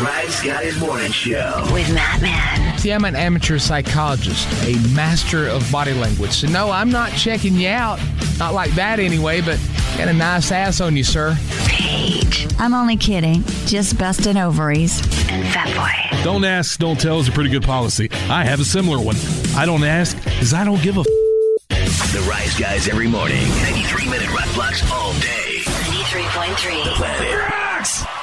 Rise Guys Morning Show with Matt Man. See, I'm an amateur psychologist, a master of body language. So, no, I'm not checking you out. Not like that anyway, but got a nice ass on you, sir. Paige. I'm only kidding. Just busting ovaries. And Fat Boy. Don't ask, don't tell is a pretty good policy. I have a similar one. I don't ask because I don't give a The Rise Guys every morning. 93-minute rock blocks all day. 93.3. The Planet Rocks.